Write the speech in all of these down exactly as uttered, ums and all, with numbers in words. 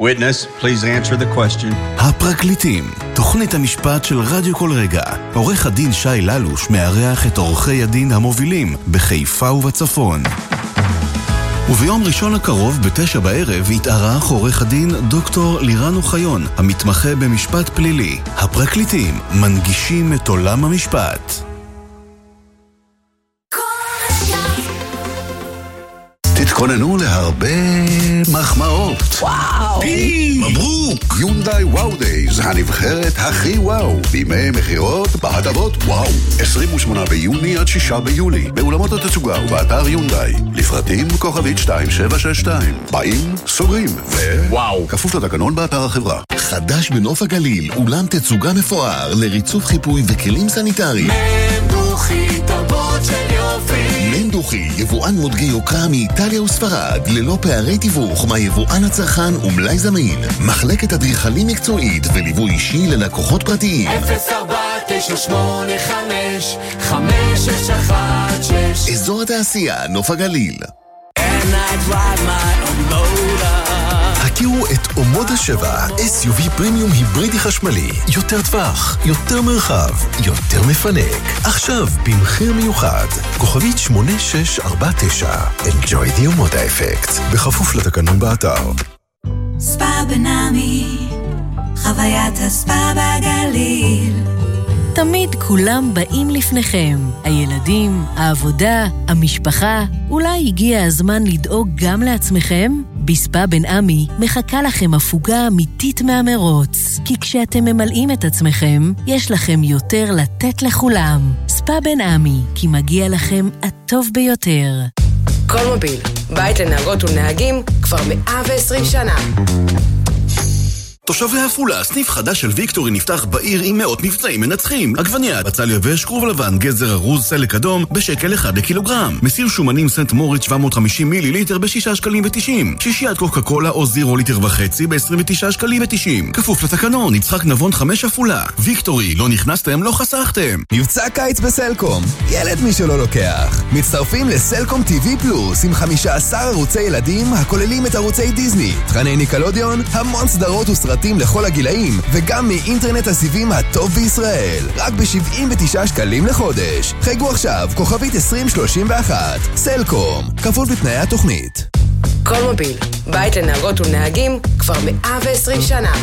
Witness, please answer the question. הפרקליטים, תוכנית המשפט של רדיו כל רגע. עורך הדין שי ללוש מארח את עורכי הדין המובילים בחיפה ובצפון. וביום ראשון הקרוב בתשע בערב יתארח עורך הדין דוקטור לירן אוחיון, המתמחה במשפט פלילי. הפרקליטים מנגישים את עולם המשפט. תתכוננו להרבה מחמאות. וואו! מברוק! יונדאי וואו דייז, הנבחרת הכי וואו. בימי מחירות בהטבות וואו. עשרים ושמונה ביוני עד שישה ביולי. באולמות התצוגה ובאתר יונדאי. לפרטים כוכבית שתיים שבע שש שתיים. באים, סוגרים, ו... וואו! כפוף לתקנון באתר החברה. חדש בנוף הגליל, אולם תצוגה מפואר לריצוף חיפוי וכלים סניטריים. מנדוכי, תרבות של יופי. מנדוכי, יבואן מותגי יוקרה מאיטליה וספרד, ללא פערי תיווך מהיבואן הצרכן ומלאי זמין. מחלקת אדריכלים מקצועית וליווי אישי ללקוחות פרטיים. אפס ארבע תשע שמונה חמש חמש שש אחת שש. אזור התעשייה, נוף הגליל. And I drive my own motor. הכירו את אומודה שבע, אס יו וי פרימיום היברידי חשמלי. יותר טווח, יותר מרחב, יותר מפנק. עכשיו במחיר מיוחד. כוכבית שמונה שש ארבע תשע. Enjoy the אומודה אפקט. בכפוף לתקנון באתר. ספא בנעמי, חוויית הספא בגליל. תמיד כולם באים לפניכם. הילדים, העבודה, המשפחה. אולי הגיע הזמן לדאוג גם לעצמכם? בספא בן עמי מחכה לכם הפוגה אמיתית מהמרוץ. כי כשאתם ממלאים את עצמכם, יש לכם יותר לתת לכולם. ספא בן עמי, כי מגיע לכם הטוב ביותר. כל מוביל, בית לנהגות ונהגים כבר מאה ועשרים שנה. תושבי עפולה, סניף חדש של ויקטורי נפתח בעיר עם מאות מבצעים מנצחים. עגבנייה, בצל יבש, כרוב לבן, גזר ארוז, סלק אדום, בשקל אחד לקילוגרם. מסיר שומנים סנט מוריץ שבע מאות וחמישים מיליליטר בשישה שקלים ותשעים. שישיית קוקה קולה או זירו ליטר וחצי ב-עשרים ותשעה שקלים ותשעים. כפוף לתקנון, יצחק נבון חמש עפולה. ויקטורי, לא נכנסתם, לא חסכתם. מבצע קיץ בסלקום. ילד מי שלא לוקח. מצטרפים לסלקום טי וי פלוס עם חמישה עשר ערוצי ילדים הכוללים את ערוצי דיזני, תכני ניקלודיון, המון סדרות וסרטים לכל הגילאים, וגם מאינטרנט הסיבים הטוב בישראל. רק ב-שבעים ותשעה שקלים לחודש. חייגו עכשיו, כוכבית עשרים שלושים ואחת. סלקום, כפוף לתנאי התוכנית. כל מוביל, בית לנהגות ונהגים כבר מאה ועשרים שנה.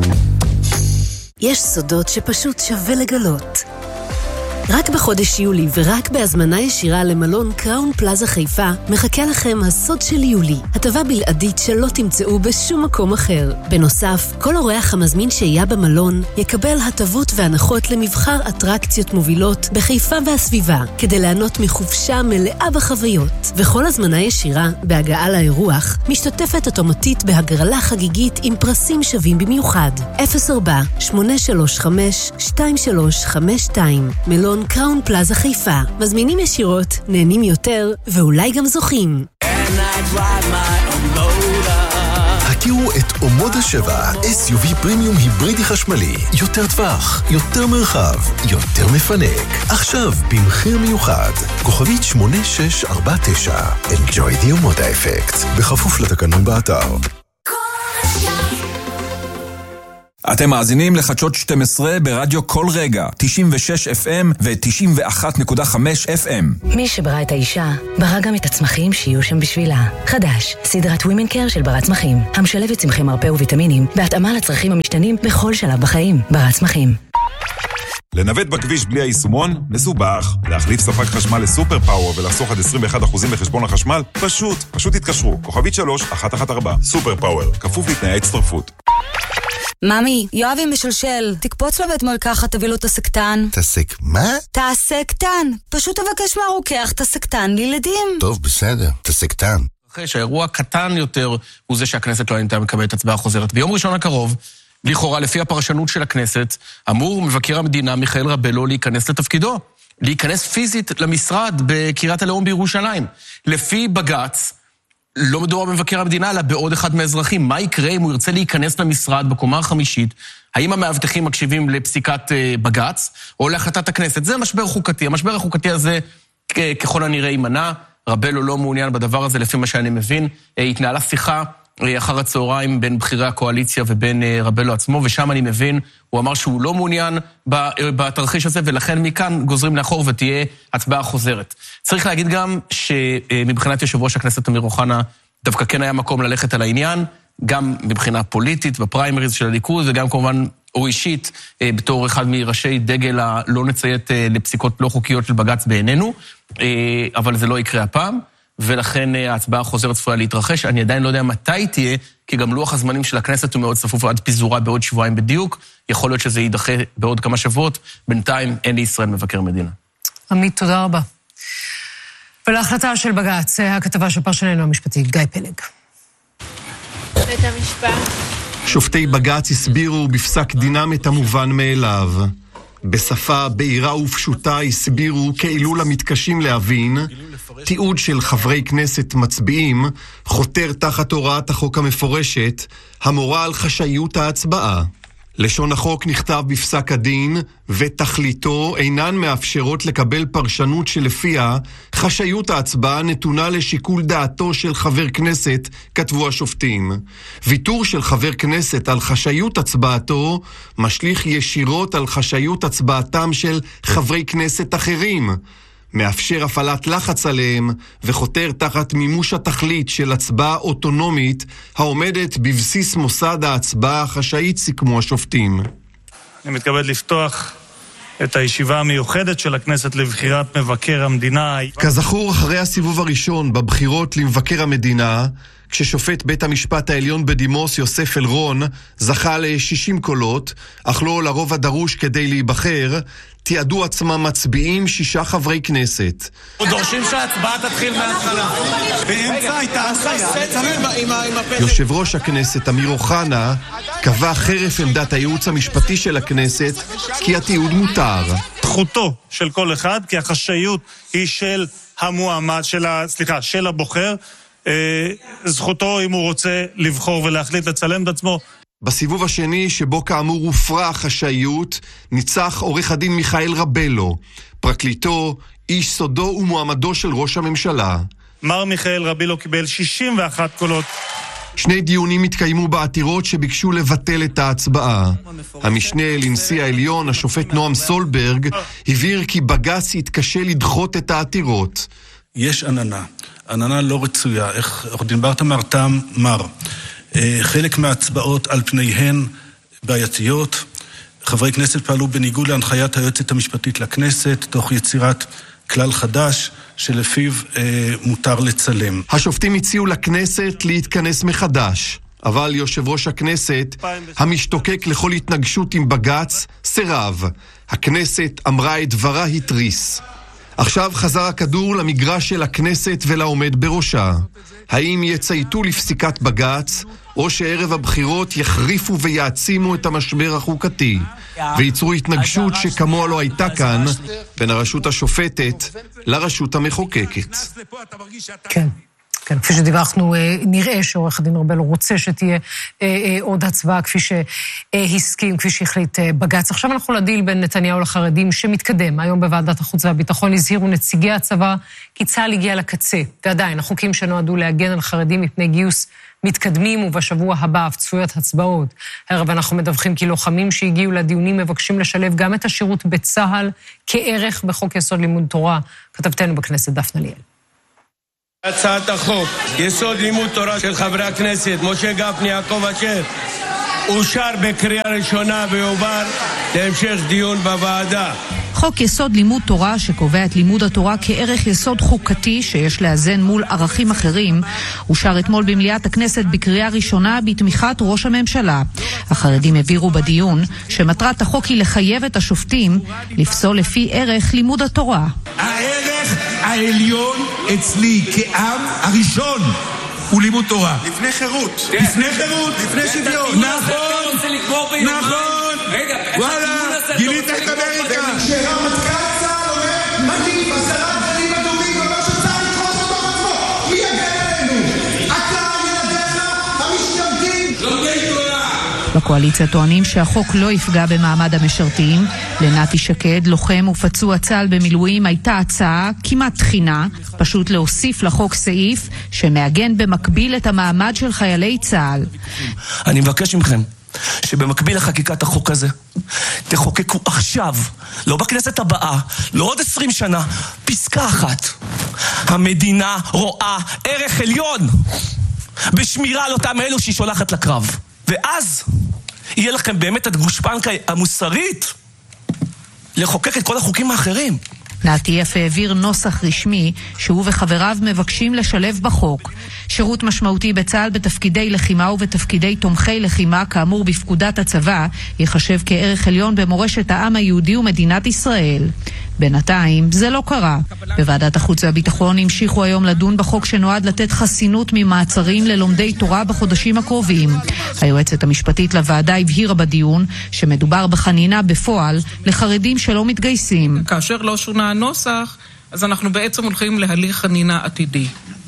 יש סודות שפשוט שווה לגלות. רק בחודש יולי ורק בהזמנה ישירה למלון קראון פלאזה חיפה מחכה לכם הסוד של יולי, הטבה בלעדית שלא תמצאו בשום מקום אחר. בנוסף, כל אורח המזמין שהייה במלון יקבל הטבות והנחות למבחר אטרקציות מובילות בחיפה והסביבה, כדי ליהנות מחופשה מלאה בחוויות. וכל הזמנה ישירה בהגעה לאירוח משתתפת אוטומטית בהגרלה חגיגית עם פרסים שווים במיוחד. אפס ארבע שמונה שלוש חמש שתיים שלוש חמש שתיים מלון קראון פלאזה חיפה. מזמינים ישירות, נהנים יותר, ואולי גם זוכים. הכירו את אומודה שבע, אס יו וי פרימיום היברידי חשמלי. יותר טווח, יותר מרחב, יותר מפנק. עכשיו במחיר מיוחד. כוכבית שמונה שש ארבע תשע. Enjoy the אומודה אפקט. בכפוף לתקנון באתר. אתם מאזינים לחדשות שתים עשרה ברדיו כל רגע, תשעים ושש אף אם ו-תשעים ואחת נקודה חמש אף אם. מי שברא את האישה, ברא גם את הצמחים שיהיו שם בשבילה. חדש, סדרת ווימן קר של ברא צמחים, המשלבת צמחי מרפא וויטמינים, בהתאמה לצרכים המשתנים בכל שלב בחיים. ברא צמחים. לנווט בכביש בלי היישומון? מסובך. להחליף ספק חשמל לסופר פאוור ולחסוך עד עשרים ואחד אחוז בחשבון החשמל? פשוט. פשוט תתקשרו. כוכבית שלוש אחת אחת ארבע. סופר פאוור. כפוף לתנאי הצטרפות. ממי, יואבי משלשל, תקפוץ לבית מרקחת, תביא לו את הסקטן. תסק מה? תעשה קטן. פשוט תבקש מהרוקח את הסקטן לילדים. טוב, בסדר, תסקטן. אחרי שהאירוע קטן יותר הוא זה שהכנסת לא הייתה מקבלת הצבעה חוזרת. ביום ראשון הקרוב, לכאורה לפי הפרשנות של הכנסת, אמור מבקר המדינה מיכאל רבלו להיכנס לתפקידו. להיכנס פיזית למשרד בקריית הלאום בירושלים. לפי בג"ץ, לא מדובר במבקר המדינה, אלא בעוד אחד מהאזרחים. מה יקרה אם הוא ירצה להיכנס למשרד בקומה החמישית? האם המאבטחים מקשיבים לפסיקת בג"ץ או להחלטת הכנסת? זה משבר חוקתי. המשבר החוקתי הזה ככל הנראה יימנע. רבלו לא מעוניין בדבר הזה, לפי מה שאני מבין. התנהלה שיחה אחר הצהריים בין בחירי הקואליציה ובין רבלו עצמו, ושם אני מבין, הוא אמר שהוא לא מעוניין בתרחיש הזה, ולכן מכאן גוזרים לאחור ותהיה הצבעה חוזרת. צריך להגיד גם שמבחינת יושב ראש הכנסת אמיר אוחנה, דווקא כן היה מקום ללכת על העניין, גם מבחינה פוליטית, בפריימריז של הליכוד, וגם כמובן או אישית, בתור אחד מראשי דגל הלא נציית לפסיקות לא חוקיות של בג"ץ בעינינו, אבל זה לא יקרה הפעם, ולכן ההצבעה חוזרת צפויה להתרחש. אני עדיין לא יודע מתי תהיה, כי גם לוח הזמנים של הכנסת הוא מאוד צפוף עד פיזורה בעוד שבועיים בדיוק, יכול להיות שזה יידחה בעוד כמה שבועות, בינתיים אין לישראל מבקר מדינה. עמית, תודה רבה. ולהחלטה של בג"ץ, הכתבה של פרשננו המשפטי, גיא פלג. בית המשפט. שופטי בג"ץ הסבירו בפסק דינם את המובן מאליו. בשפה בהירה ופשוטה הסבירו כאילו למתקשים להבין, תיעוד של חברי כנסת מצביעים חותר תחת הוראת החוק המפורשת, המורה על חשאיות ההצבעה. לשון החוק נכתב בפסק הדין, ותכליתו אינן מאפשרות לקבל פרשנות שלפיה חשאיות ההצבעה נתונה לשיקול דעתו של חבר כנסת, כתבו השופטים. ויתור של חבר כנסת על חשאיות הצבעתו משליך ישירות על חשאיות הצבעתם של חברי כנסת אחרים, מאפשר הפעלת לחץ עליהם וחותר תחת מימוש התכלית של הצבעה אוטונומית העומדת בבסיס מוסד ההצבעה החשאית, סיכמו השופטים. אני מתכבד לפתוח את הישיבה המיוחדת של הכנסת לבחירת מבקר המדינה. כזכור, אחרי הסיבוב הראשון בבחירות למבקר המדינה, כששופט בית המשפט העליון בדימוס יוסף אלרון זכה ל-שישים קולות, אך לא לרוב הדרוש כדי להיבחר, תיעדו עצמם מצביעים שישה חברי כנסת. דורשים שההצבעה תתחיל מההתחלה. באמצע הייתה יושב ראש הכנסת אמיר אוחנה קבע חרף עמדת הייעוץ המשפטי של הכנסת כי התיעוד מותר. זכותו של כל אחד, כי החשאיות היא של המועמד, של ה... סליחה, של הבוחר. זכותו אם הוא רוצה לבחור ולהחליט לצלם את עצמו. בסיבוב השני, שבו כאמור הופרה החשאיות, ניצח עורך הדין מיכאל רבלו, פרקליטו, איש סודו ומועמדו של ראש הממשלה. מר מיכאל רבלו קיבל שישים ואחת קולות. שני דיונים התקיימו בעתירות שביקשו לבטל את ההצבעה. המשנה לנשיא העליון, השופט נועם סולברג, הבהיר כי בג"ץ יתקשה לדחות את העתירות. יש עננה, עננה לא רצויה, איך עורך ברטה מרתם מר. חלק מההצבעות על פניהן בעייתיות, חברי כנסת פעלו בניגוד להנחיית היועצת המשפטית לכנסת, תוך יצירת כלל חדש שלפיו אה, מותר לצלם. השופטים הציעו לכנסת להתכנס מחדש, אבל יושב ראש הכנסת, המשתוקק לכל התנגשות עם בג"ץ, סירב. הכנסת אמרה את דברה התריס. עכשיו חזר הכדור למגרש של הכנסת ולעומד בראשה. האם יצייתו לפסיקת בג"ץ, או שערב הבחירות יחריפו ויעצימו את המשבר החוקתי, וייצרו התנגשות שכמוה לא הייתה כאן, בין הרשות השופטת לרשות המחוקקת. כן. כן, כפי שדיווחנו, נראה שעורך הדין רבלו רוצה שתהיה עוד הצבעה כפי שהסכים, כפי שהחליט בג"ץ. עכשיו אנחנו לדיל בין נתניהו לחרדים שמתקדם. היום בוועדת החוץ והביטחון הזהירו נציגי הצבא כי צה"ל הגיע לקצה. ועדיין, החוקים שנועדו להגן על חרדים מפני גיוס מתקדמים, ובשבוע הבא אף צפויות הצבעות. הערב אנחנו מדווחים כי לוחמים שהגיעו לדיונים מבקשים לשלב גם את השירות בצה"ל כערך בחוק יסוד לימוד תורה. כתבתנו בכנסת דפנה ליאל. הצעת החוק יסוד לימוד תורה של חברי הכנסת משה גפני, יעקב אשר, אושר בקריאה ראשונה ויועבר להמשך דיון בוועדה. חוק יסוד לימוד תורה שקובע את לימוד התורה כערך יסוד חוקתי שיש לאזן מול ערכים אחרים, אושר אתמול במליאת הכנסת בקריאה ראשונה בתמיכת ראש הממשלה. החרדים הבירו בדיון שמטרת החוק היא לחייב את השופטים לפסול לפי ערך לימוד התורה. הערך העליון אצלי כעם הראשון הוא לימוד תורה. לפני חירות. לפני חירות. לפני שוויון. נכון. נכון. וואלה, גילית את אמריקה. כשרמטכ"ל צה"ל אומר, מגיב, עשרה דברים אדומים, ואומר שצה"ל יתחוס אותו בעצמו. מי יגן עלינו? אתה, ילדיך, המשתמטים. לומדי תורה. הקואליציה טוענים שהחוק לא יפגע במעמד המשרתים. לנתי שקד, לוחם ופצוע צה"ל במילואים, הייתה הצעה כמעט תחינה, פשוט להוסיף לחוק סעיף שמעגן במקביל את המעמד של חיילי צה"ל. אני מבקש מכם שבמקביל לחקיקת החוק הזה תחוקקו עכשיו, לא בכנסת הבאה, לא עוד עשרים שנה, פסקה אחת: המדינה רואה ערך עליון בשמירה על אותם אלו שהיא שולחת לקרב, ואז יהיה לכם באמת את הגושפנקה המוסרית לחוקק את כל החוקים האחרים. נתי אף העביר נוסח רשמי שהוא וחבריו מבקשים לשלב בחוק. שירות משמעותי בצה"ל בתפקידי לחימה ובתפקידי תומכי לחימה כאמור בפקודת הצבא יחשב כערך עליון במורשת העם היהודי ומדינת ישראל. בינתיים זה לא קרה. בוועדת החוץ והביטחון המשיכו היום לדון בחוק שנועד לתת חסינות ממעצרים ללומדי תורה בחודשים הקרובים. היועצת המשפטית לוועדה הבהירה בדיון שמדובר בחנינה בפועל לחרדים שלא מתגייסים. כאשר לא שונה הנוסח, אז אנחנו בעצם הולכים להליך חנינה עתידי.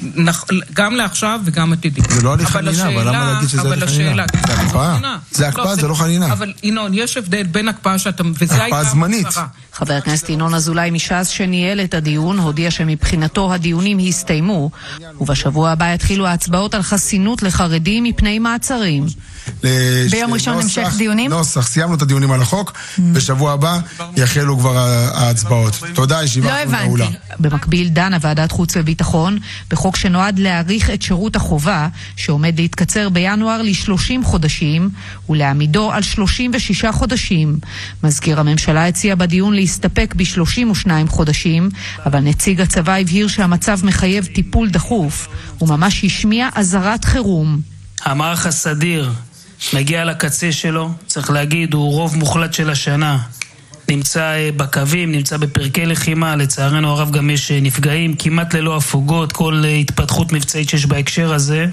גם לעכשיו וגם עתידי. זה לא הליך חנינה, אבל למה להגיד שזה הליך חנינה? זה הקפאה. זה הקפאה, זה לא חנינה. אבל ינון, יש הבדל בין הקפאה שאתה... הקפאה זמנית. חבר הכנסת ינון אזולאי מש"ס שניהל את הדיון, הודיע שמבחינתו הדיונים הסתיימו, ובשבוע הבא יתחילו ההצבעות על חסינות לחרדים מפני מעצרים. ביום ראשון המשך דיונים? נוסח, סיימנו את הדיונים על החוק, בשבוע הבא יחלו כבר ההצבעות. תודה, ישיבה נעולה. במקביל דנה ועדת חוץ וביטחון בחוק שנועד להאריך את שירות החובה שעומד להתקצר בינואר ל-שלושים חודשים ולהעמידו על שלושים ושישה חודשים. מזכיר הממשלה הציע בדיון להסתפק ב-שלושים ושניים חודשים, אבל נציג הצבא הבהיר שהמצב מחייב טיפול דחוף וממש השמיע אזהרת חירום. המערך הסדיר מגיע לקצה שלו, צריך להגיד, הוא רוב מוחלט של השנה. נמצא בקווים, נמצא בפרקי לחימה, לצערנו הרב גם יש נפגעים, כמעט ללא הפוגות, כל התפתחות מבצעית שיש בהקשר הזה,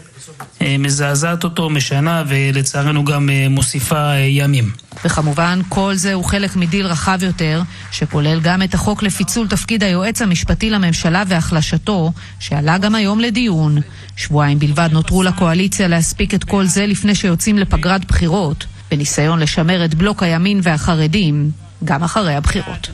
מזעזעת אותו, משנה, ולצערנו גם מוסיפה ימים. וכמובן, כל זה הוא חלק מדיל רחב יותר, שכולל גם את החוק לפיצול תפקיד היועץ המשפטי לממשלה והחלשתו, שעלה גם היום לדיון. שבועיים בלבד נותרו לקואליציה להספיק את כל זה לפני שיוצאים לפגרת בחירות, בניסיון לשמר את בלוק הימין והחרדים, גם אחרי הבחירות.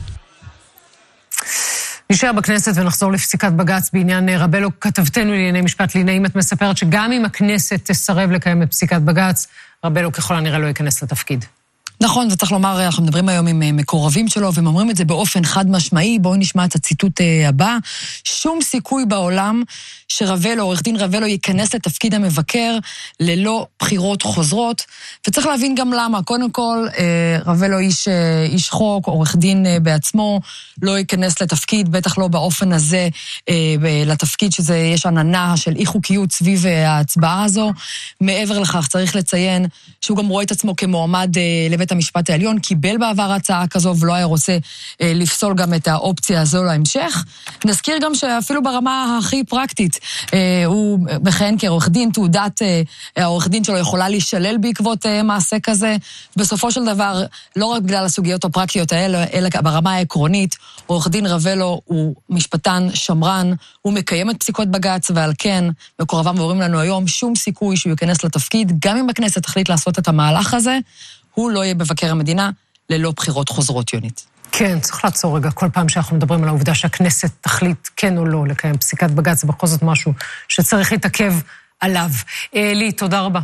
נשאר בכנסת ונחזור לפסיקת בג"ץ בעניין רבלו. כתבתנו לענייני משפט לעניינים, את מספרת שגם אם הכנסת תסרב לקיים את פסיקת בג"ץ, רבלו ככל הנראה לא ייכנס לתפקיד. נכון, וצריך לומר, אנחנו מדברים היום עם מקורבים שלו, והם אומרים את זה באופן חד משמעי. בואו נשמע את הציטוט הבא. שום סיכוי בעולם שרבלו, עורך דין רבלו, ייכנס לתפקיד המבקר ללא בחירות חוזרות, וצריך להבין גם למה. קודם כל, רבלו איש, איש חוק, עורך דין בעצמו, לא ייכנס לתפקיד, בטח לא באופן הזה, לתפקיד שזה, יש עננה של אי חוקיות סביב ההצבעה הזו. מעבר לכך, צריך לציין שהוא גם רואה את עצמו כמועמד לבית המשפט העליון, קיבל בעבר הצעה כזו ולא היה רוצה לפסול גם את האופציה הזו להמשך. נזכיר גם שאפילו ברמה הכי פרקטית, הוא מכהן כעורך דין, תעודת העורך דין שלו יכולה להישלל בעקבות מעשה כזה. בסופו של דבר, לא רק בגלל הסוגיות הפרקטיות האלה, אלא ברמה העקרונית, עורך דין רבלו הוא משפטן שמרן, הוא מקיים את פסיקות בג"ץ, ועל כן, מקורבם ואומרים לנו היום, שום סיכוי שהוא ייכנס לתפקיד, גם אם הכנסת תחליט לעשות את המהלך הזה, הוא לא יהיה מבקר המדינה ללא בחירות חוזרות, יונית. כן, צריך לעצור רגע. כל פעם שאנחנו מדברים על העובדה שהכנסת תחליט כן או לא לקיים פסיקת בג"ץ, זה בכל זאת משהו שצריך להתעכב עליו. לי, תודה רבה.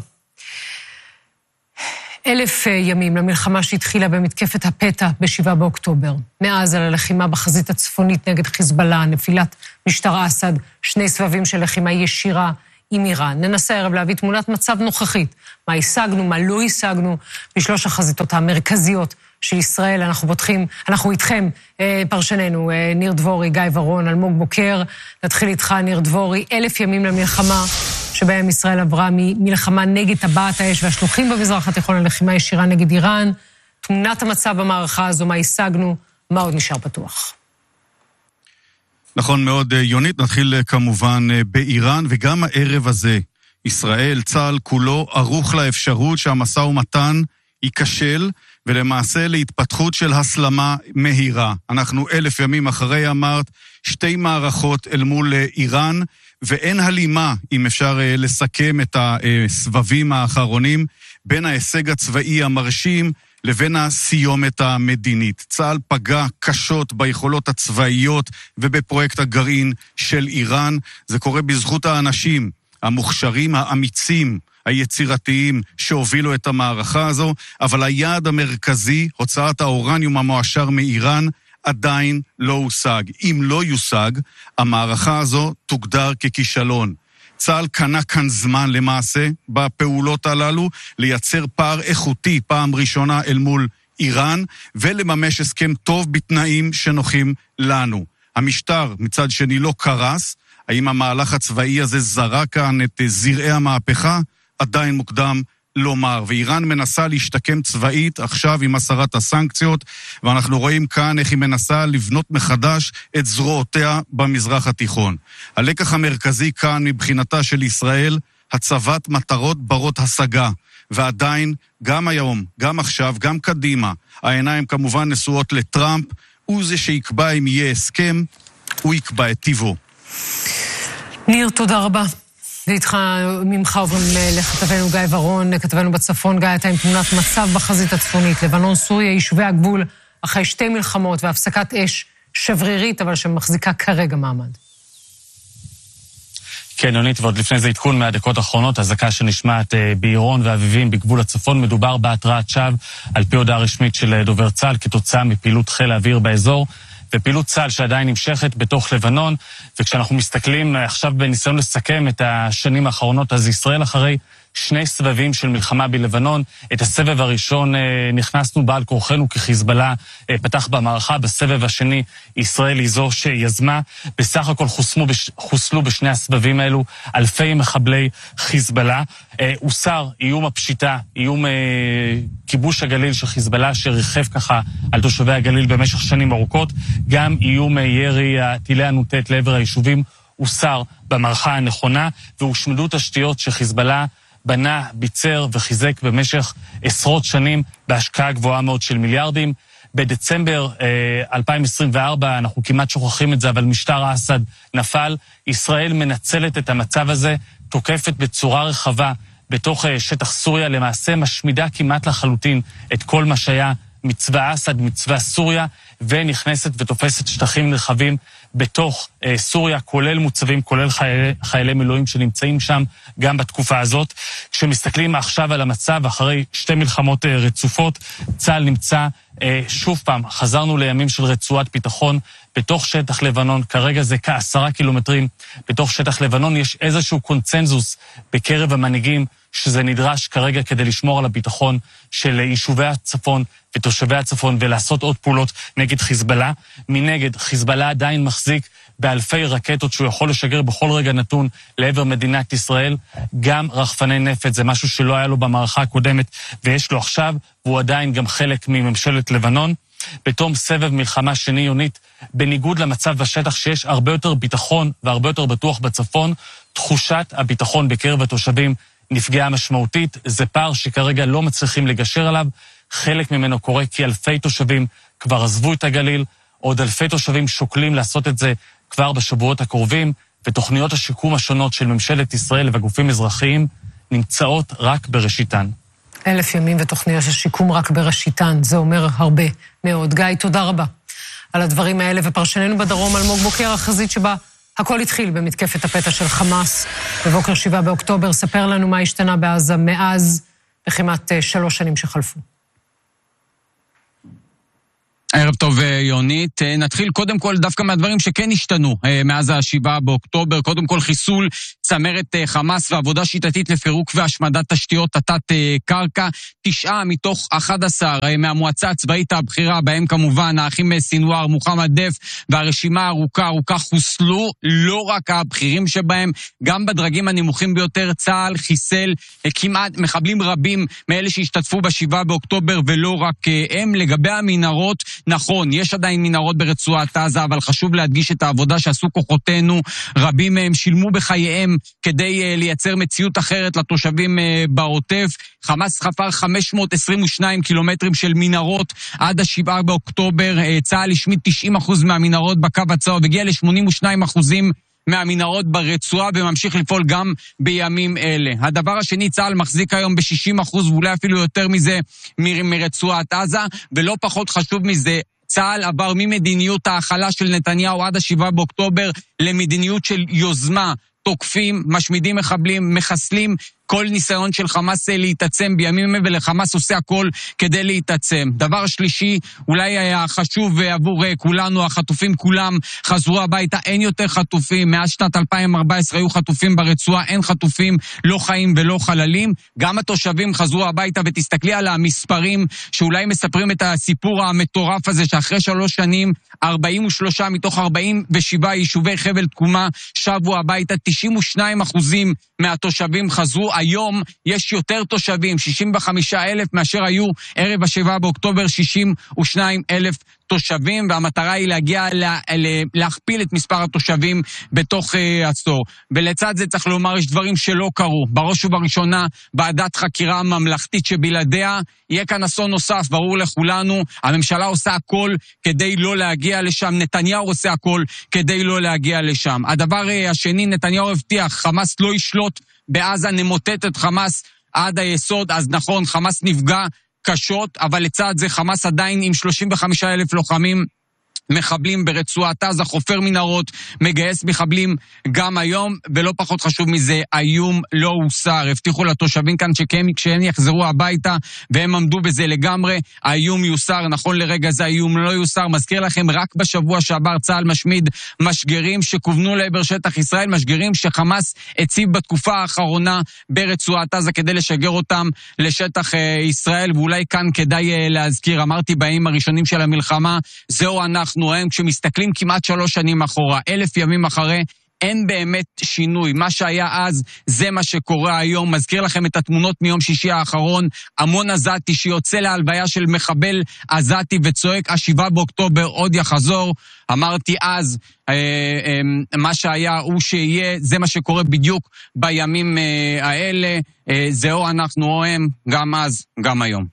אלף ימים למלחמה שהתחילה במתקפת הפתע בשבעה באוקטובר. מאז על הלחימה בחזית הצפונית נגד חיזבאללה, נפילת משטר אסד, שני סבבים של לחימה ישירה עם איראן. ננסה הערב להביא תמונת מצב נוכחית. מה השגנו, מה לא השגנו, בשלוש החזיתות המרכזיות של ישראל. אנחנו בוטחים, אנחנו איתכם, פרשננו, ניר דבורי, גיא ורון, אלמוג בוקר. נתחיל איתך, ניר דבורי. אלף ימים למלחמה שבהם ישראל עברה ממלחמה נגד טבעת האש והשלוחים במזרח התיכון ללחימה ישירה נגד איראן. תמונת המצב במערכה הזו, מה השגנו, מה עוד נשאר פתוח. נכון מאוד, יונית. נתחיל כמובן באיראן, וגם הערב הזה, ישראל, צה"ל כולו ערוך לאפשרות שהמשא ומתן ייכשל, ולמעשה להתפתחות של הסלמה מהירה. אנחנו אלף ימים אחרי, אמרת, שתי מערכות אל מול איראן, ואין הלימה, אם אפשר לסכם את הסבבים האחרונים, בין ההישג הצבאי המרשים לבין הסיומת המדינית. צה"ל פגע קשות ביכולות הצבאיות ובפרויקט הגרעין של איראן. זה קורה בזכות האנשים המוכשרים, האמיצים, היצירתיים שהובילו את המערכה הזו, אבל היעד המרכזי, הוצאת האורניום המועשר מאיראן, עדיין לא הושג. אם לא יושג, המערכה הזו תוגדר ככישלון. צה"ל קנה כאן זמן למעשה בפעולות הללו, לייצר פער איכותי פעם ראשונה אל מול איראן, ולממש הסכם טוב בתנאים שנוחים לנו. המשטר מצד שני לא קרס, האם המהלך הצבאי הזה זרק כאן את זרעי המהפכה? עדיין מוקדם לומר, ואיראן מנסה להשתקם צבאית עכשיו עם הסרת הסנקציות, ואנחנו רואים כאן איך היא מנסה לבנות מחדש את זרועותיה במזרח התיכון. הלקח המרכזי כאן מבחינתה של ישראל, הצבת מטרות ברות השגה, ועדיין גם היום, גם עכשיו, גם קדימה, העיניים כמובן נשואות לטראמפ, הוא זה שיקבע אם יהיה הסכם, הוא יקבע את טיבו. ניר, תודה רבה. ואיתך, ממך עוברים לכתבנו גיא ורון, כתבנו בצפון. גיא, אתה עם תמונת מצב בחזית הצפונית, לבנון, סוריה, יישובי הגבול, אחרי שתי מלחמות והפסקת אש שברירית, אבל שמחזיקה כרגע מעמד. כן, יונית, ועוד לפני זה עדכון מהדקות האחרונות, הזעקה שנשמעת בעירון ואביבים בגבול הצפון, מדובר בהתרעת שווא, על פי הודעה רשמית של דובר צה"ל, כתוצאה מפעילות חיל האוויר באזור, ופעילות צה"ל שעדיין נמשכת בתוך לבנון, וכשאנחנו מסתכלים עכשיו בניסיון לסכם את השנים האחרונות, אז ישראל אחרי שני סבבים של מלחמה בלבנון, את הסבב הראשון נכנסנו בעל כורחנו כחיזבאללה פתח במערכה, בסבב השני ישראל היא זו שיזמה, בסך הכל חוסמו, חוסלו בשני הסבבים האלו אלפי מחבלי חיזבאללה, הוסר איום הפשיטה, איום כיבוש הגליל של חיזבאללה שריחף ככה על תושבי הגליל במשך שנים ארוכות, גם איום ירי טילי הנוטט לעבר היישובים הוסר במערכה הנכונה, והושמדו תשתיות שחיזבאללה בנה, ביצר וחיזק במשך עשרות שנים בהשקעה גבוהה מאוד של מיליארדים. בדצמבר אה, אלפיים עשרים וארבע, אנחנו כמעט שוכחים את זה, אבל משטר אסד נפל. ישראל מנצלת את המצב הזה, תוקפת בצורה רחבה בתוך אה, שטח סוריה, למעשה משמידה כמעט לחלוטין את כל מה שהיה מצבא אסד, מצבא סוריה, ונכנסת ותופסת שטחים נרחבים בתוך אה, סוריה, כולל מוצבים, כולל חיילי, חיילי מילואים שנמצאים שם גם בתקופה הזאת. כשמסתכלים עכשיו על המצב, אחרי שתי מלחמות אה, רצופות, צה"ל נמצא אה, שוב פעם, חזרנו לימים של רצועת ביטחון בתוך שטח לבנון, כרגע זה כעשרה קילומטרים בתוך שטח לבנון, יש איזשהו קונצנזוס בקרב המנהיגים, שזה נדרש כרגע כדי לשמור על הביטחון של יישובי הצפון ותושבי הצפון ולעשות עוד פעולות נגד חיזבאללה. מנגד, חיזבאללה עדיין מחזיק באלפי רקטות שהוא יכול לשגר בכל רגע נתון לעבר מדינת ישראל. גם רחפני נפץ, זה משהו שלא היה לו במערכה הקודמת ויש לו עכשיו, והוא עדיין גם חלק מממשלת לבנון. בתום סבב מלחמה שני, יונית, בניגוד למצב בשטח שיש הרבה יותר ביטחון והרבה יותר בטוח בצפון, תחושת הביטחון בקרב התושבים נפגעה משמעותית. זה פער שכרגע לא מצליחים לגשר עליו, חלק ממנו קורה כי אלפי תושבים כבר עזבו את הגליל, עוד אלפי תושבים שוקלים לעשות את זה כבר בשבועות הקרובים, ותוכניות השיקום השונות של ממשלת ישראל וגופים אזרחיים נמצאות רק בראשיתן. אלף ימים ותוכניות השיקום רק בראשיתן, זה אומר הרבה מאוד. גיא, תודה רבה על הדברים האלה, ופרשננו בדרום אלמוג בוקר, החזית שבה הכל התחיל במתקפת הפתע של חמאס בבוקר שבעה באוקטובר. ספר לנו מה השתנה בעזה מאז בכמעט שלוש שנים שחלפו. ערב טוב יונית, נתחיל קודם כל דווקא מהדברים שכן השתנו מאז השבעה באוקטובר, קודם כל חיסול צמרת חמאס ועבודה שיטתית לפירוק והשמדת תשתיות תת קרקע, תשעה מתוך אחד עשר מהמועצה הצבאית הבכירה, בהם כמובן האחים סינואר, מוחמד דף והרשימה ארוכה ארוכה חוסלו, לא רק הבכירים שבהם, גם בדרגים הנמוכים ביותר. צה"ל חיסל כמעט מחבלים רבים מאלה שהשתתפו בשבעה באוקטובר ולא רק הם. לגבי המנהרות, נכון, יש עדיין מנהרות ברצועת עזה, אבל חשוב להדגיש את העבודה שעשו כוחותינו, רבים מהם שילמו בחייהם כדי לייצר מציאות אחרת לתושבים בעוטף. חמאס חפר חמש מאות עשרים ושניים קילומטרים של מנהרות עד השבעה באוקטובר, צה"ל השמיד תשעים אחוז מהמנהרות בקו הצהוב, הגיע ל-שמונים ושניים אחוזים מהמנהרות ברצועה וממשיך לפעול גם בימים אלה. הדבר השני, צה"ל מחזיק היום ב-שישים אחוז ואולי אפילו יותר מזה מ- מרצועת עזה, ולא פחות חשוב מזה, צה"ל עבר ממדיניות ההכלה של נתניהו עד השבעה באוקטובר למדיניות של יוזמה, תוקפים, משמידים מחבלים, מחסלים כל ניסיון של חמאס להתעצם בימים אלה, ולחמאס עושה הכל כדי להתעצם. דבר שלישי, אולי היה חשוב עבור כולנו, החטופים כולם חזרו הביתה, אין יותר חטופים, מאז שנת אלפיים וארבע עשרה היו חטופים ברצועה, אין חטופים, לא חיים ולא חללים, גם התושבים חזרו הביתה, ותסתכלי על המספרים שאולי מספרים את הסיפור המטורף הזה, שאחרי שלוש שנים, ארבעים ושלושה מתוך ארבעים ושבעה יישובי חבל תקומה שבו הביתה, תשעים ושניים אחוזים מהתושבים חזרו. היום יש יותר תושבים, שישים וחמישה אלף, מאשר היו ערב השבעה באוקטובר, שישים ושניים אלף תושבים, והמטרה היא להגיע לה, לה, להכפיל את מספר התושבים בתוך uh, עשור. ולצד זה צריך לומר, יש דברים שלא קרו. בראש ובראשונה, ועדת חקירה ממלכתית שבלעדיה יהיה כאן אסון נוסף, ברור לכולנו. הממשלה עושה הכל כדי לא להגיע לשם, נתניהו עושה הכל כדי לא להגיע לשם. הדבר uh, השני, נתניהו הבטיח, חמאס לא ישלוט בעזה, נמוטט את חמאס עד היסוד. אז נכון, חמאס נפגע קשות, אבל לצד זה חמאס עדיין עם שלושים וחמישה אלף לוחמים מחבלים ברצועת עזה, חופר מנהרות, מגייס מחבלים גם היום, ולא פחות חשוב מזה, האיום לא הוסר. הבטיחו לתושבים כאן שכשהם יחזרו הביתה, והם עמדו בזה לגמרי, האיום יוסר. נכון לרגע זה האיום לא יוסר. מזכיר לכם, רק בשבוע שעבר צה"ל משמיד משגרים שכוונו לעבר שטח ישראל, משגרים שחמאס הציב בתקופה האחרונה ברצועת עזה כדי לשגר אותם לשטח ישראל. ואולי כאן כדאי להזכיר, אמרתי בימים הראשונים של המלחמה, זהו אנחנו הם, כשמסתכלים כמעט שלוש שנים אחורה, אלף ימים אחרי, אין באמת שינוי. מה שהיה אז, זה מה שקורה היום. מזכיר לכם את התמונות מיום שישי האחרון, המון עזתי שיוצא להלוויה של מחבל עזתי וצועק, השבעה באוקטובר עוד יחזור. אמרתי אז, אה, אה, מה שהיה הוא שיהיה, זה מה שקורה בדיוק בימים אה, האלה. אה, זהו אנחנו או הם, גם אז, גם היום.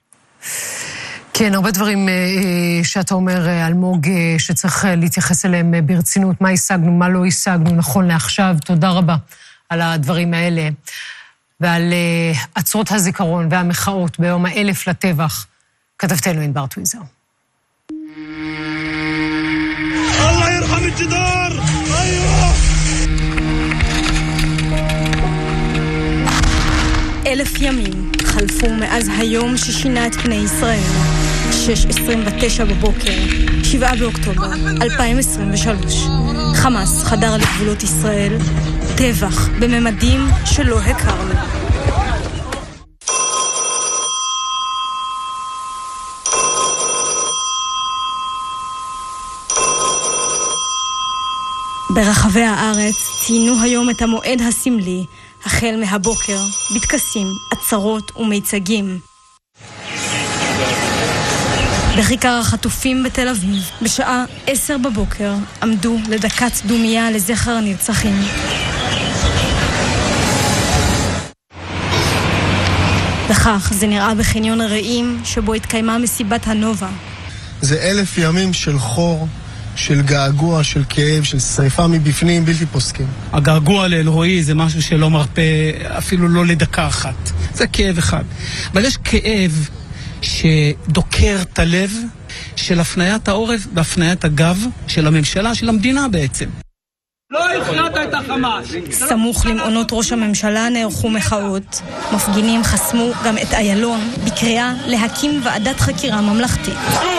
כן, הרבה דברים שאתה אומר, אלמוג, שצריך להתייחס אליהם ברצינות. מה השגנו, מה לא השגנו, נכון לעכשיו. תודה רבה על הדברים האלה. ועל עצרות הזיכרון והמחאות ביום האלף לטבח, כתבתנו ענבר טוויזר. אללה ירחם את ג'דאר! איוה! אלף ימים חלפו מאז היום ששינה את פני ישראל. שש עשרים ותשע בבוקר, שבעה באוקטובר, אלפיים עשרים ושלוש. חמאס חדר לגבולות ישראל, טבח בממדים שלא הכרנו. ברחבי הארץ ציינו היום את המועד הסמלי, החל מהבוקר, בטקסים, עצרות ומיצגים. בכיכר החטופים בתל אביב, בשעה עשר בבוקר, עמדו לדקת דומייה לזכר הנרצחים. וכך זה נראה בחניון הרעים, שבו התקיימה מסיבת הנובה. זה אלף ימים של חור, של געגוע, של כאב, של שריפה מבפנים בלתי פוסקים. הגעגוע לאלוהי זה משהו שלא מרפא אפילו לא לדקה אחת. זה כאב אחד. אבל יש כאב שדוקר את הלב של הפניית העורף והפניית הגב של הממשלה, של המדינה בעצם. לא הכנעת את החמאס. סמוך למעונות ראש הממשלה נערכו מחאות. מפגינים חסמו גם את איילון בקריאה להקים ועדת חקירה ממלכתית.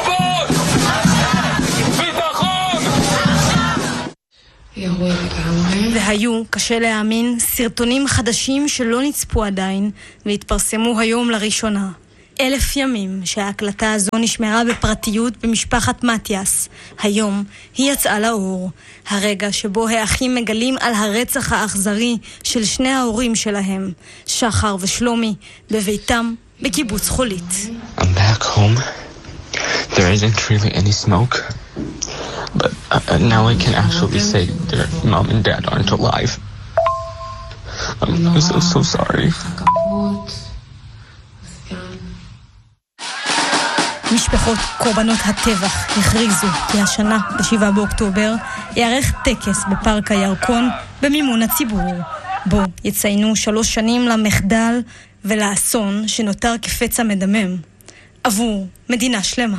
והיו, קשה להאמין, סרטונים חדשים שלא נצפו עדיין והתפרסמו היום לראשונה. אלף ימים שההקלטה הזו נשמרה בפרטיות במשפחת מתיאס. היום היא יצאה לאור. הרגע שבו האחים מגלים על הרצח האכזרי של שני ההורים שלהם, שחר ושלומי, בביתם בקיבוץ חולית. I'm back home there isn't really any smoke. But uh, now I can actually say their mom and dad aren't alive. I'm, I'm so, so sorry. משפחות קורבנות הטבח הכריזו כי השנה, בשבעה באוקטובר, יערך טקס בפארק הירקון במימון הציבור, בו יציינו שלוש שנים למחדל ולאסון שנותר כפצע מדמם עבור מדינה שלמה.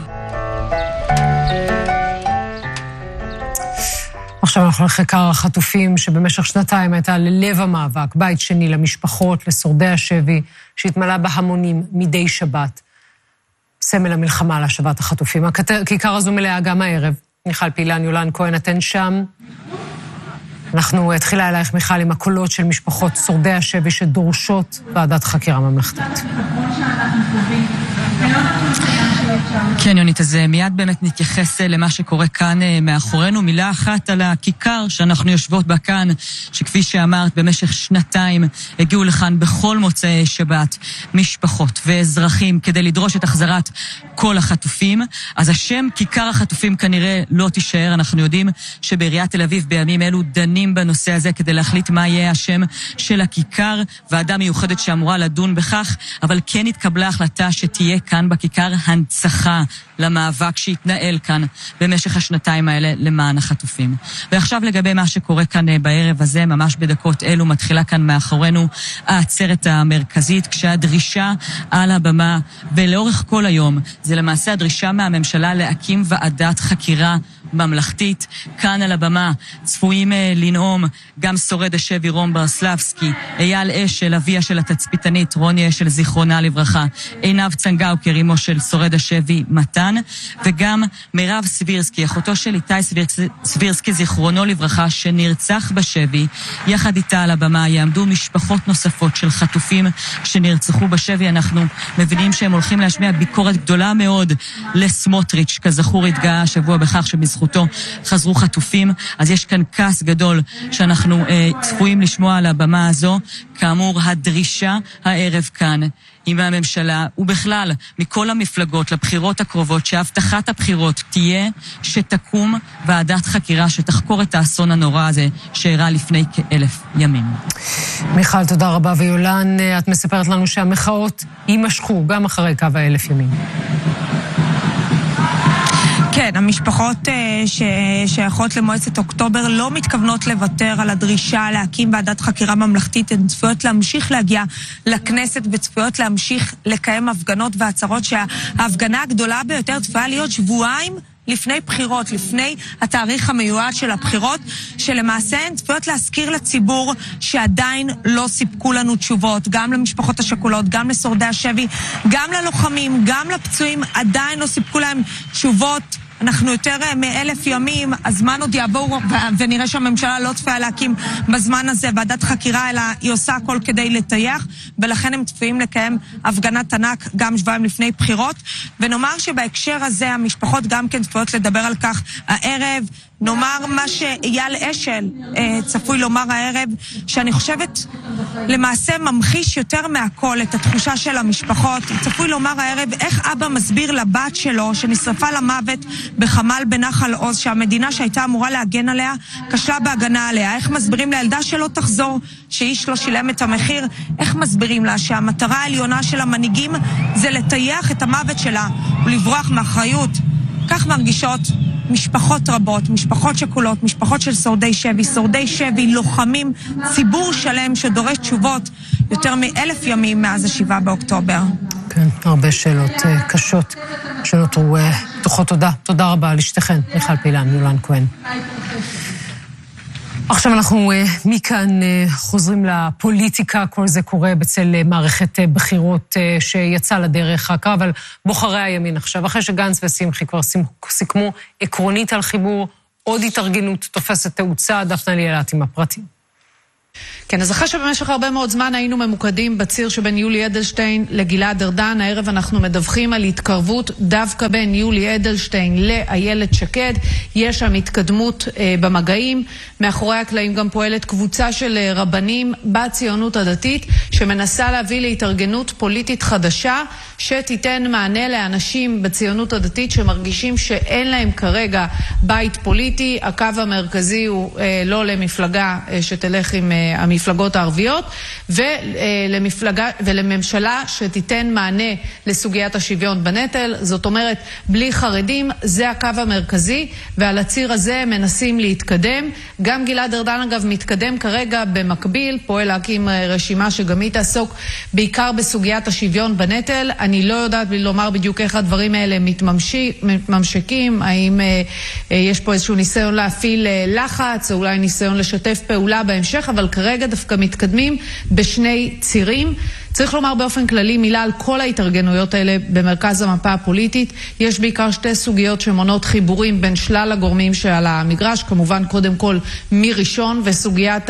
עכשיו אנחנו לחקר החטופים שבמשך שנתיים הייתה ללב המאבק, בית שני למשפחות, לשורדי השבי, שהתמלא בהמונים מדי שבת. סמל המלחמה להשבת החטופים. הכיכר הזו מלאה גם הערב. מיכל פילן, יולן כהן, אתן שם. אנחנו התחילה אלייך, מיכל, עם הקולות של משפחות שורדי השבי שדורשות ועדת חקירה ממלכתית. כן, יונית, אז מיד באמת נתייחס למה שקורה כאן מאחורינו. מילה אחת על הכיכר שאנחנו יושבות בה כאן, שכפי שאמרת, במשך שנתיים הגיעו לכאן בכל מוצאי שבת משפחות ואזרחים כדי לדרוש את החזרת כל החטופים. אז השם כיכר החטופים כנראה לא תישאר. אנחנו יודעים שבעיריית תל אביב בימים אלו דנים בנושא הזה כדי להחליט מה יהיה השם של הכיכר, ועדה מיוחדת שאמורה לדון בכך, אבל כן התקבלה החלטה שתהיה כאן בכיכר הנצחה למאבק שהתנהל כאן במשך השנתיים האלה למען החטופים. ועכשיו לגבי מה שקורה כאן בערב הזה, ממש בדקות אלו מתחילה כאן מאחורינו העצרת המרכזית, כשהדרישה על הבמה ולאורך כל היום זה למעשה הדרישה מהממשלה להקים ועדת חקירה ממלכתית. כאן על הבמה צפויים לנאום גם שורד השבי רום ברסלבסקי, אייל אשל, אביה של התצפיתנית רוני אשל זיכרונה לברכה, עינב צנגאוקר, אמו של שורד השבי מתן, וגם מירב סבירסקי, אחותו של איתי סבירסקי זיכרונו לברכה, שנרצח בשבי. יחד איתה על הבמה יעמדו משפחות נוספות של חטופים שנרצחו בשבי. אנחנו מבינים שהם הולכים להשמיע ביקורת גדולה מאוד לסמוטריץ', כזכור התגאה השבוע בכך שבזכותו חזרו חטופים. אז יש כאן כעס גדול שאנחנו אה, צפויים לשמוע על הבמה הזו. כאמור, הדרישה הערב כאן עם הממשלה ובכלל מכל המפלגות לבחירות הקרובות, שהבטחת הבחירות תהיה שתקום ועדת חקירה שתחקור את האסון הנורא הזה שאירע לפני כאלף ימים. מיכל, תודה רבה. ויולן, את מספרת לנו שהמחאות יימשכו גם אחרי קו האלף ימים. כן, המשפחות ששייכות למועצת אוקטובר לא מתכוונות לוותר על הדרישה להקים ועדת חקירה ממלכתית. הן צפויות להמשיך להגיע לכנסת וצפויות להמשיך לקיים הפגנות והצהרות, שההפגנה הגדולה ביותר צפויה להיות שבועיים לפני בחירות, לפני התאריך המיועד של הבחירות, שלמעשה הן צפויות להזכיר לציבור שעדיין לא סיפקו לנו תשובות, גם למשפחות השכולות, גם לשורדי השבי, גם ללוחמים, גם לפצועים, עדיין לא סיפקו להם תשובות. אנחנו יותר מאלף ימים, הזמן עוד יעבור ונראה שהממשלה לא צפויה להקים בזמן הזה ועדת חקירה, אלא היא עושה הכל כדי לטייח, ולכן הם צפויים לקיים הפגנת ענק גם שבועיים לפני בחירות. ונאמר שבהקשר הזה המשפחות גם כן צפויות לדבר על כך הערב. נאמר מה שאייל אשל אה, צפוי לומר הערב, שאני חושבת למעשה ממחיש יותר מהכל את התחושה של המשפחות. צפוי לומר הערב איך אבא מסביר לבת שלו שנשרפה למוות בחמל בנחל עוז, שהמדינה שהייתה אמורה להגן עליה כשלה בהגנה עליה. איך מסבירים לילדה שלא תחזור, שאיש לא שילם את המחיר. איך מסבירים לה שהמטרה העליונה של המנהיגים זה לטייח את המוות שלה ולברוח מאחריות. כך מרגישות משפחות רבות, משפחות שכולות, משפחות של שורדי שבי, שורדי שבי, לוחמים, ציבור שלם שדורש תשובות יותר מאלף ימים מאז השבעה באוקטובר. כן, הרבה שאלות קשות שנותרו פתוחות. תודה, תודה רבה על אשתכן, מיכל פילן, יולן כהן. עכשיו אנחנו מכאן חוזרים לפוליטיקה. כל זה קורה בצל מערכת בחירות שיצא לדרך. הקרב על בוחרי הימין עכשיו, אחרי שגנץ ושמחי כבר סיכמו עקרונית על חיבור, עוד התארגנות תופסת תאוצה. דפנה ליאלת עם הפרטים. כן, אז אחרי שבמשך הרבה מאוד זמן היינו ממוקדים בציר שבין יולי אדלשטיין לגלעד ארדן, הערב אנחנו מדווחים על התקרבות דווקא בין יולי אדלשטיין לאיילת שקד. יש שם התקדמות אה, במגעים. מאחורי הקלעים גם פועלת קבוצה של אה, רבנים בציונות הדתית שמנסה להביא להתארגנות פוליטית חדשה שתיתן מענה לאנשים בציונות הדתית שמרגישים שאין להם כרגע בית פוליטי. הקו המרכזי הוא אה, לא למפלגה אה, שתלך עם אה, המפלגות הערביות ולמפלגה ולממשלה שתיתן מענה לסוגיית השוויון בנטל. זאת אומרת, בלי חרדים, זה הקו המרכזי, ועל הציר הזה מנסים להתקדם. גם גלעד ארדן אגב מתקדם כרגע במקביל, פועל להקים רשימה שגם היא תעסוק בעיקר בסוגיית השוויון בנטל. אני לא יודעת בלי לומר בדיוק איך הדברים האלה מתממשי, מתממשקים, האם אה, אה, יש פה איזשהו ניסיון להפעיל אה, לחץ, או אולי ניסיון לשתף פעולה בהמשך, אבל כרגע דווקא מתקדמים בשני צירים. צריך לומר באופן כללי מילה על כל ההתארגנויות האלה במרכז המפה הפוליטית. יש בעיקר שתי סוגיות שמונות חיבורים בין שלל הגורמים שעל המגרש, כמובן קודם כל מראשון וסוגיית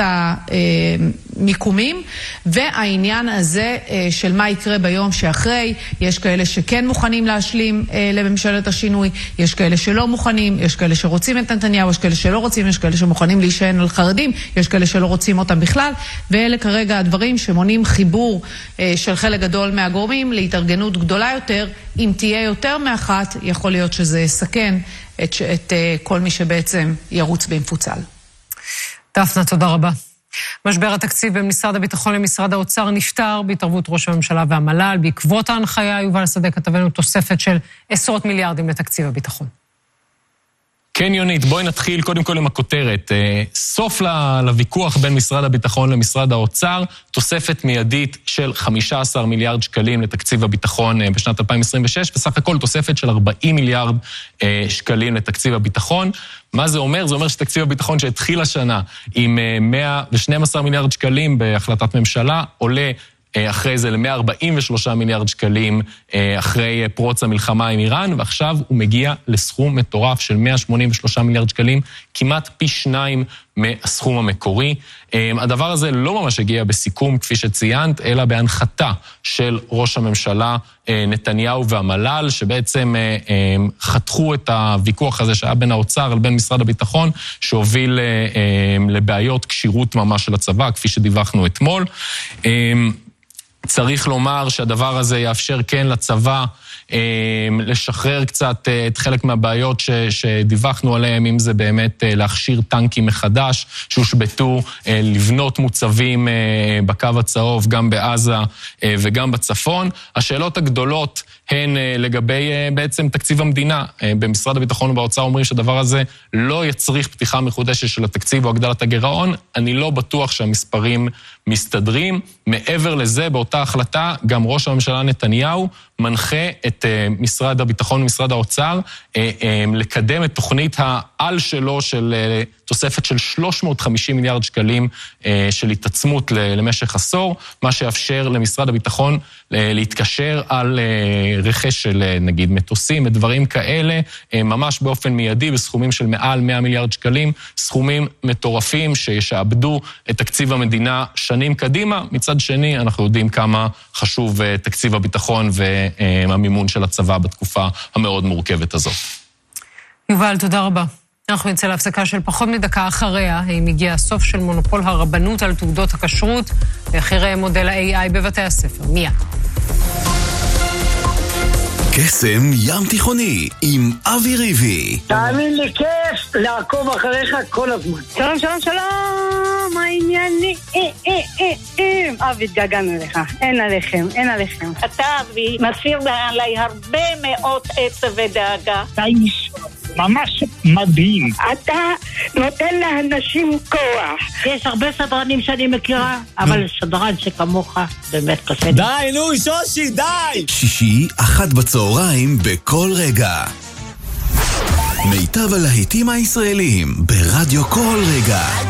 המיקומים, והעניין הזה של מה יקרה ביום שאחרי. יש כאלה שכן מוכנים להשלים לממשלת השינוי, יש כאלה שלא מוכנים, יש כאלה שרוצים את נתניהו, יש כאלה שלא רוצים, יש כאלה שמוכנים להישען על חרדים, יש כאלה שלא רוצים אותם בכלל, ואלה כרגע הדברים שמונים חיבור של חלק גדול מהגורמים להתארגנות גדולה יותר. אם תהיה יותר מאחת, יכול להיות שזה יסכן את, את כל מי שבעצם ירוץ במפוצל. דפנה, תודה רבה. משבר התקציב בין משרד הביטחון למשרד האוצר נפתר בהתערבות ראש הממשלה והמל"ל. בעקבות ההנחיה, יובל שדה כתבנו תוספת של עשרות מיליארדים לתקציב הביטחון. כן, יונית, בואי נתחיל קודם כל עם הכותרת. סוף לוויכוח בין משרד הביטחון למשרד האוצר, תוספת מיידית של חמישה עשר מיליארד שקלים לתקציב הביטחון בשנת אלפיים עשרים ושש, בסך הכל תוספת של ארבעים מיליארד שקלים לתקציב הביטחון. מה זה אומר? זה אומר שתקציב הביטחון שהתחיל השנה עם מאה ושנים עשר מיליארד שקלים בהחלטת ממשלה, עולה אחרי זה ל-מאה ארבעים ושלושה מיליארד שקלים אחרי פרוץ המלחמה עם איראן, ועכשיו הוא מגיע לסכום מטורף של מאה שמונים ושלושה מיליארד שקלים, כמעט פי שניים מהסכום המקורי. הדבר הזה לא ממש הגיע בסיכום, כפי שציינת, אלא בהנחתה של ראש הממשלה נתניהו והמל"ל, שבעצם חתכו את הוויכוח הזה שהיה בין האוצר לבין משרד הביטחון, שהוביל לבעיות קשירות ממש של הצבא, כפי שדיווחנו אתמול. צריך לומר שהדבר הזה יאפשר כן לצבא לשחרר קצת את חלק מהבעיות ש, שדיווחנו עליהם, אם זה באמת להכשיר טנקים מחדש, שהושבטו, לבנות מוצבים בקו הצהוב, גם בעזה וגם בצפון. השאלות הגדולות הן לגבי בעצם תקציב המדינה. במשרד הביטחון ובאוצר אומרים שהדבר הזה לא יצריך פתיחה מחודשת של התקציב או הגדלת הגירעון. אני לא בטוח שהמספרים מסתדרים. מעבר לזה, באותה החלטה, גם ראש הממשלה נתניהו מנחה את משרד הביטחון ומשרד האוצר לקדם את תוכנית העל שלו של תוספת של שלוש מאות וחמישים מיליארד שקלים של התעצמות למשך עשור, מה שיאפשר למשרד הביטחון להתקשר על רכש של נגיד מטוסים ודברים כאלה, ממש באופן מיידי בסכומים של מעל מאה מיליארד שקלים, סכומים מטורפים שישעבדו את תקציב המדינה שנים קדימה. מצד שני, אנחנו יודעים כמה חשוב תקציב הביטחון והמימון של הצבא בתקופה המאוד מורכבת הזאת. יובל, תודה רבה. אנחנו נצא להפסקה של פחות מדקה אחריה, אם הגיע הסוף של מונופול הרבנות על תעודות הכשרות, ואחרי מודל ה-איי איי בבתי הספר. מיד. קסם ים תיכוני עם אבי ריבי. תאמין לי, כיף לעקוב אחריך כל הזמן. שלום, שלום, שלום, מה הענייני? אבי, התגעגענו לך, אין עליכם, אין עליכם. אתה, אבי, מסיר עליי הרבה מאוד עצב ודאגה. אתה איש ממש מדהים. אתה נותן לאנשים כוח. יש הרבה סדרנים שאני מכירה, אבל סדרן שכמוך באמת קשה. די, נו, שושי, די! שישי, אחת בצהריים, בכל רגע. מיטב הלהיטים הישראלים, ברדיו כל רגע.